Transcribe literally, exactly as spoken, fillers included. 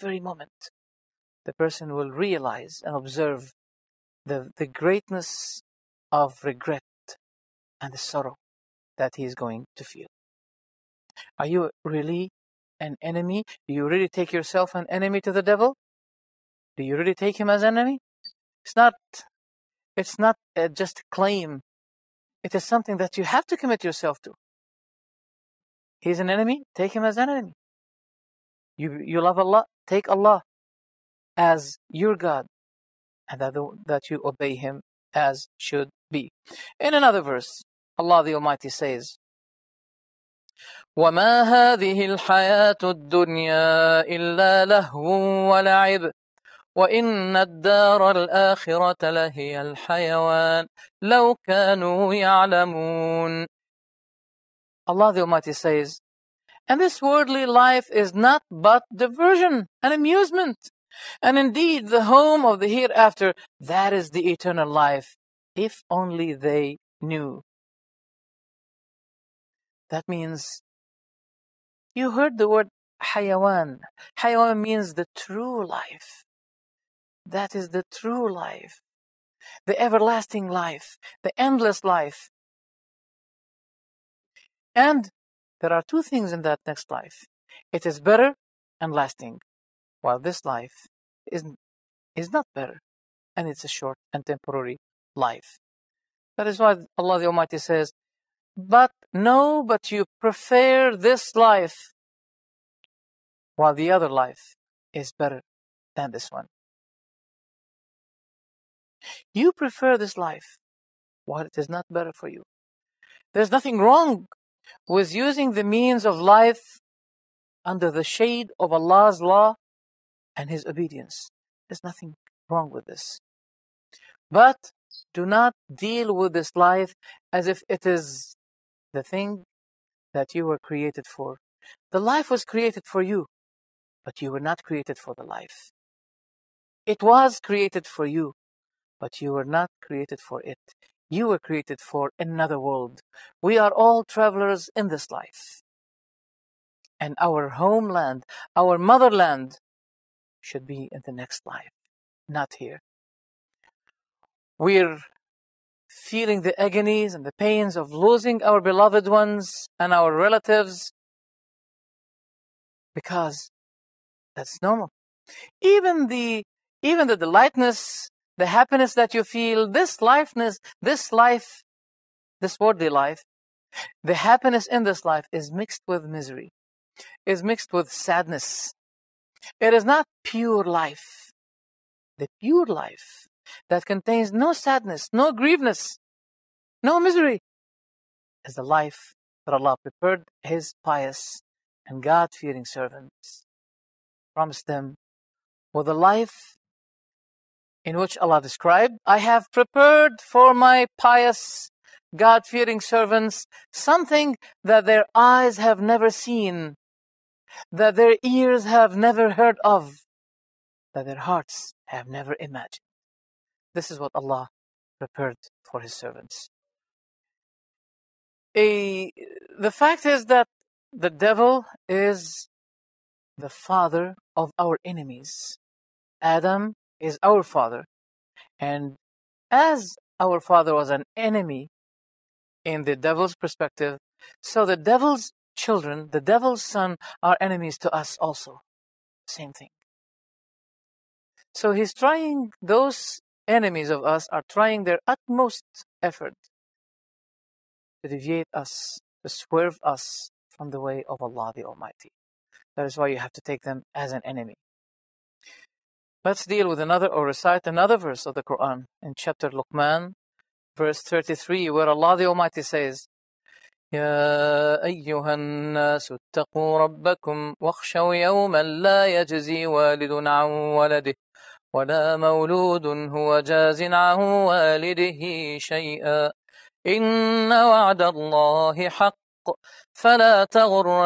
very moment, the person will realize and observe the, the greatness of regret and the sorrow that he is going to feel. Are you really an enemy? Do you really take yourself an enemy to the devil? Do you really take him as enemy? It's not, it's not uh, just a claim. It is something that you have to commit yourself to. He's an enemy, take him as an enemy. You, you love Allah, take Allah as your God, and that, that you obey him as should be. In another verse, Allah the Almighty says, وَمَا هَذِهِ الْحَيَاةُ الدُّنْيَا إِلَّا لَهْوٌ وَلَعِبٌ وَإِنَّ الدَّارَ الْآخِرَةَ لَهِيَ الْحَيَوَانُ لَوْ كَانُوا يَعْلَمُونَ. Allah the Almighty says, and this worldly life is not but diversion and amusement. And indeed, the home of the hereafter, that is the eternal life, if only they knew. That means, you heard the word hayawan. Hayawan means the true life. That is the true life, the everlasting life, the endless life. And there are two things in that next life. It is better and lasting, while this life is, is not better, and it's a short and temporary life. That is why Allah the Almighty says, but no, but you prefer this life, while the other life is better than this one. You prefer this life, while it is not better for you. There's nothing wrong with using the means of life under the shade of Allah's law and His obedience. There's nothing wrong with this. But do not deal with this life as if it is the thing that you were created for. The life was created for you, but you were not created for the life. It was created for you, but you were not created for it. You were created for another world. We are all travelers in this life. And our homeland, our motherland, should be in the next life, not here. We're feeling the agonies and the pains of losing our beloved ones and our relatives, because that's normal. Even the even the delightness, the happiness that you feel, this lifeness, this life, this worldly life, the happiness in this life is mixed with misery, is mixed with sadness. It is not pure life. The pure life that contains no sadness, no grieveness, no misery, is the life that Allah prepared His pious and God-fearing servants, promised them with a life in which Allah described, I have prepared for my pious, God-fearing servants something that their eyes have never seen, that their ears have never heard of, that their hearts have never imagined. This is what Allah prepared for His servants. A, the fact is that the devil is the father of our enemies. Adam is our father. And as our father was an enemy in the devil's perspective, so the devil's children, the devil's son, are enemies to us also. Same thing. So he's trying, those enemies of us are trying their utmost effort to deviate us, to swerve us from the way of Allah the Almighty. That is why you have to take them as an enemy. Let's deal with another, or recite another verse of the Quran in chapter Luqman, verse thirty-three, where Allah the Almighty says, يا أيها الناس اتقوا ربكم واخشوا يوما لا يجزي والد عن ولده ولا مولود هو جاز عن والده شيئا إن وعد الله حق فلا تغر